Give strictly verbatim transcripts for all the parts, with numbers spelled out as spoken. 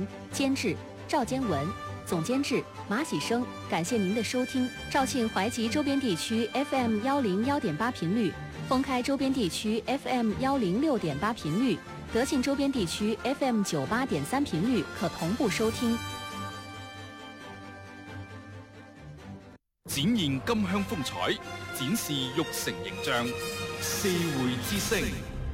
成，监制赵坚文，总监制马喜生。感谢您的收听。肇庆怀集周边地区 F M 幺零幺点八频率，封开周边地区 F M 幺零六点八频率，德庆周边地区 F M 九八点三频率可同步收聽。 展現金鄉風采，展示玉成形象。四會之聲，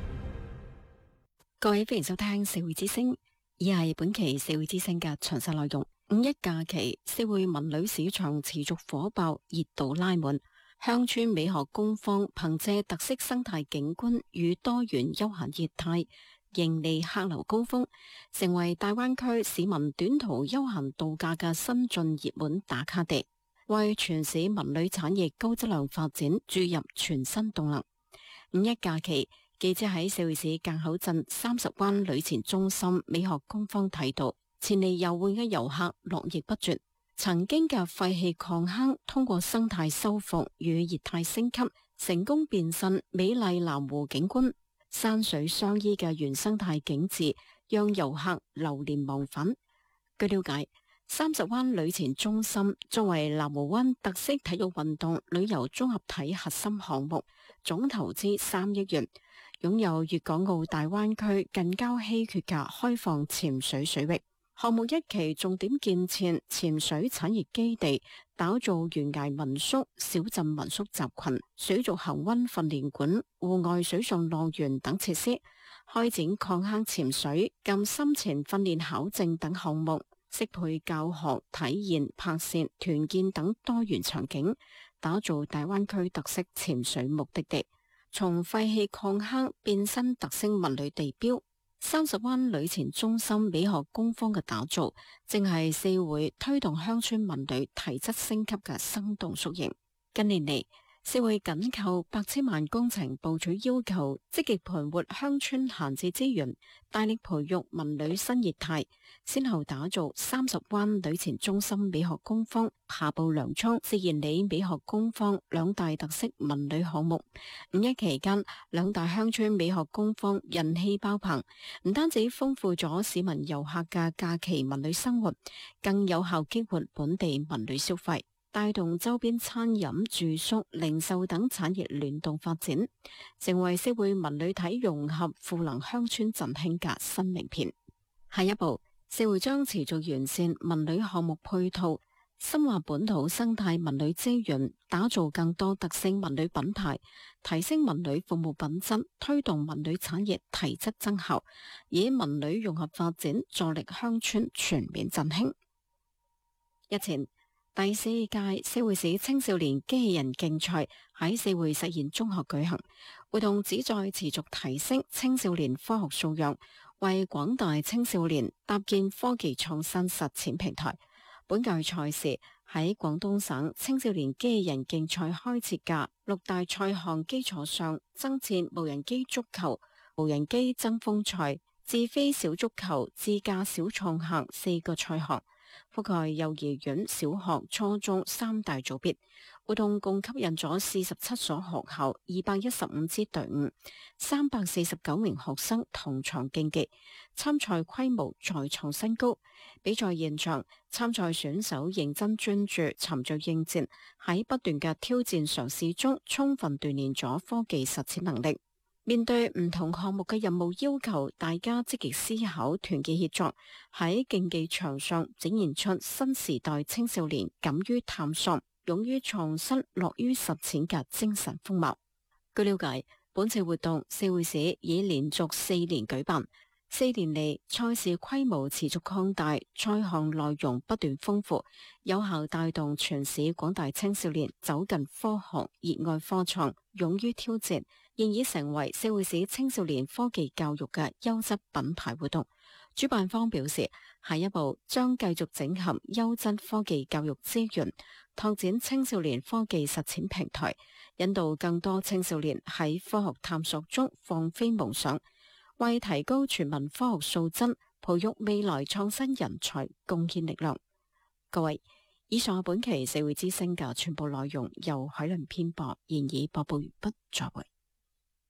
各位歡迎收聽四會之聲，以下係本期四會之聲嘅詳細內容。五一假期，四會文旅市場持續火爆，熱度拉滿。鄉村美學工坊憑借特色生態景觀與多元休閒業態，迎嚟客流高峰，成為大灣區市民短途休閒度假嘅新晉熱門打卡地，為全市文旅產業高質量發展注入全新動能。五一假期，記者喺四會市澗口鎮三十灣旅前中心美學工坊睇到，前嚟遊玩嘅遊客絡繹不絕。曾經嘅廢棄礦坑，通過生態修復與業態升級，成功變身美麗藍湖景觀。山水相依嘅原生態景致，讓遊客流連忘返。據了解，三十灣旅前中心作為藍湖灣特色體育運動旅遊綜合體核心項目，總投資三億元，擁有粵港澳大灣區近郊稀缺嘅開放潛水水域。項目一期重點建設潛水產業基地，打造懸崖民宿、小鎮民宿集群、水族恆溫訓練館、戶外水上樂園等設施，開展礦坑潛水、近深潛訓練考證等項目，適配教學、體驗、拍攝、團建等多元場景，打造大灣區特色潛水目的地，從廢棄礦坑變身特色文旅地標。三十灣旅前中心美學工坊嘅打造，正係四會推動鄉村文旅提質升級嘅生動縮影。近年嚟，四會緊扣百千萬工程部署要求，積極盤活鄉村閒置資源，大力培育文旅新業態，先後打造三十灣旅前中心美學工坊、下步糧倉自然里美學工坊兩大特色文旅項目。五一期間，兩大鄉村美學工坊人氣爆棚，唔單止豐富咗市民遊客嘅假期文旅生活，更有效激活本地文旅消費，帶動周邊餐飲、住宿、零售等產業聯動發展，成為四會文旅體融合賦能鄉村振興嘅新名片。下一步，四會將持續完善文旅項目配套，深化本土生態文旅資源，打造更多特色文旅品牌，提升文旅服務品質，推動文旅產業提質增效，以文旅融合發展助力鄉村全面振興。日前，第四屆四會市青少年機器人競賽喺四會實驗中學舉行，活動旨在持續提升青少年科學素養，為廣大青少年搭建科技創新實踐平台。本屆賽事喺廣東省青少年機器人競賽開設嘅六大賽項基礎上，增設無人機足球、無人機爭鋒賽、智飛小足球、自駕小創客四個賽項，覆蓋幼兒園、小學、初中三大組別。活動共吸引咗四十七所學校、二百一十五支隊伍、三百四十九名學生同場競技，參賽規模再創新高。比賽現場，參賽選手認真專注、沉着應戰，喺不斷嘅挑戰嘗試中，充分鍛煉咗科技實踐能力。面對唔同項目嘅任務要求，大家積極思考、團結協作，喺競技場上展現出新時代青少年敢於探索、勇於創新、樂於實踐嘅精神風貌。據了解，本次活動四會市已連續四年舉辦，四年嚟賽事規模持續擴大，賽項內容不斷豐富，有效帶動全市廣大青少年走近科學、熱愛科創、勇於挑戰，現已成為四會市青少年科技教育嘅優質品牌活動。主辦方表示，下一步將繼續整合優質科技教育資源，拓展青少年科技實踐平台，引導更多青少年喺科學探索中放飛夢想，為提高全民科學素質、培育未來創新人才貢獻力量。各位，以上本期四會之聲嘅全部內容由海倫編播，現已播報完畢，再會。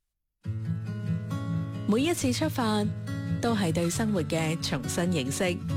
每一次出發都係對生活嘅重新認識。